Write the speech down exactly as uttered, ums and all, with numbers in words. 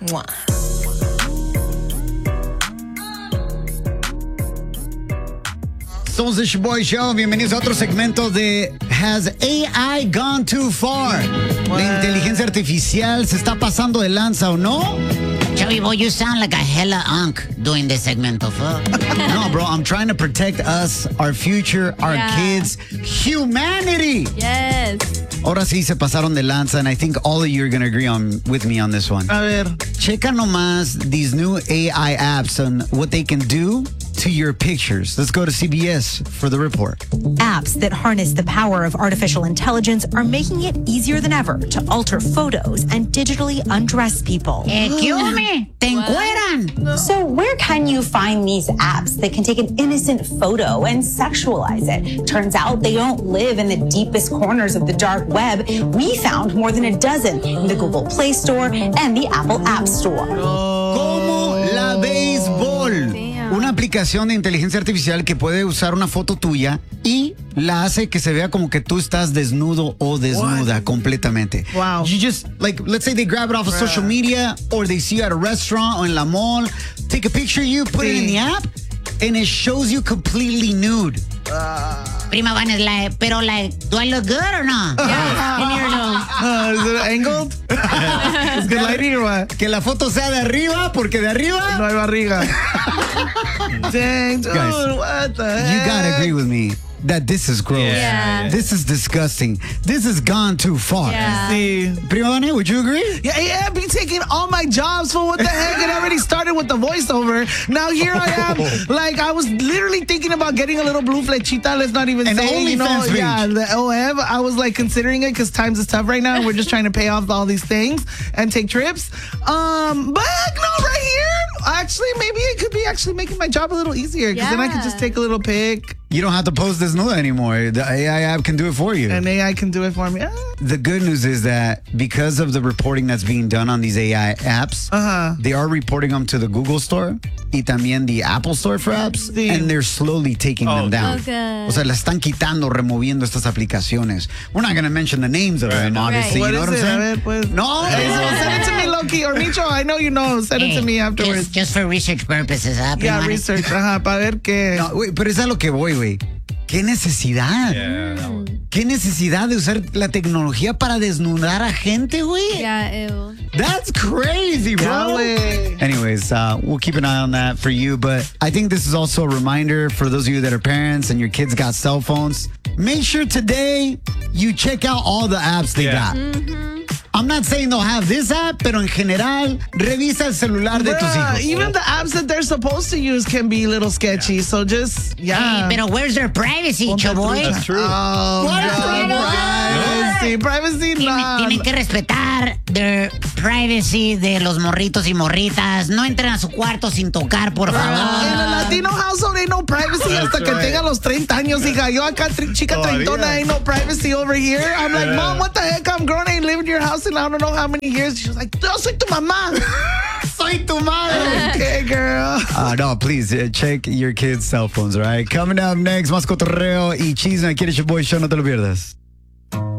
Mwah. Somos The Shoboy Show. Bienvenidos a otro segmento de Has A I Gone Too Far? What? ¿La inteligencia artificial se está pasando de lanza o no? Joey boy, you sound like a hella unk doing this segmento, fuck. No, bro, I'm trying to protect us, our future, our Yeah. kids, humanity. Yes. Ahora sí se pasaron de lanza, and I think all of you are going to agree on with me on this one. A ver. Checa nomás these new A I apps and what they can do to your pictures. Let's go to C B S for the report. Apps that harness the power of artificial intelligence are making it easier than ever to alter photos and digitally undress people. Excuse me, te encueran. So where can you find these apps that can take an innocent photo and sexualize it? Turns out they don't live in the deepest corners of the dark web. We found more than a dozen in the Google Play Store and the Apple App Store. ¿Cómo la béisbol? Damn. Una aplicación de inteligencia artificial que puede usar una foto tuya y la hace que se vea como que tú estás desnudo o desnuda completamente. Wow. You just, like, let's say they grab it off of Bruh. social media or they see you at a restaurant or in la mall, take a picture of you, put it in Sí. the app, and it shows you completely nude. Prima Vanes, la, pero la, do I look good or no? Yeah. In your nose. Uh, is it angled? Is good lighting or what? Que la foto sea de arriba, porque de arriba, No hay barriga. Dang, dude, Guys, what the heck? you gotta agree with me that this is gross. Yeah. This is disgusting. This has gone too far. Yeah. See. Prima Vane, would you agree? Yeah, yeah, be taking all my jobs for what the heck? It already started with the voiceover. Now here I am. Like, I was literally thinking about getting a little blue flechita. Let's not even And the say, you know, OnlyFans page. yeah, the O F. I was like considering it because times is tough right now. And we're just trying to pay off all these things and take trips. Um, but no, right here, actually, maybe it could be actually making my job a little easier because then I could just Yeah. take a little pic You don't have to post this nude anymore. The A I app can do it for you. and A I can do it for me. Ah. The good news is that because of the reporting that's being done on these A I apps, Uh-huh. they are reporting them to the Google Store y también the Apple Store for apps, Sí. and they're slowly taking them down. Okay. O sea, le están quitando, removiendo estas aplicaciones. We're not going to mention the names of them, obviously. What You know is what I'm it? saying? A ver, pues. No, Hey, so send it to me, Loki. Or Micho, I know you know. Send it to me afterwards. Just, just for research purposes, ¿ah, Prima Yeah, Vanes? research. Ajá, para ver qué. No, güey, pero es a lo que voy, güey. ¿Qué necesidad? ¿Qué necesidad de usar la tecnología para desnudar a gente, güey? Yeah, ew. That's crazy, bro. Ya, güey. Anyways, uh, we'll keep an eye on that for you. But I think this is also a reminder for those of you that are parents and your kids got cell phones. Make sure today you check out all the apps they got. I'm not saying they'll have this app, pero en general, revisa el celular de tus Bruh, hijos. even the apps that they're supposed to use can be a little sketchy. So just, yeah. Hey, pero where's their privacy, Ponte Choboy? trucha. That's true. Oh, What no, privacy? privacy. Privacy, Tienen, no. tienen que respetar their privacy de los morritos y morritas. No entren a su cuarto sin tocar, por In a favor. Latino household, ain't no privacy hasta que right. tenga los treinta años. Hija, yo acá, tri- chica Todavía. treintona, ain't no privacy over here. I'm like, Yeah. Mom, what the heck? I'm grown, I ain't lived in your house in I don't know how many years. She was like, yo soy tu mamá. Soy tu madre. Okay, girl. Uh, no, please uh, check your kids' cell phones, all right? Coming up next, más cotorreo y chisme. Aquí en el Shoboy Show, no te lo pierdas.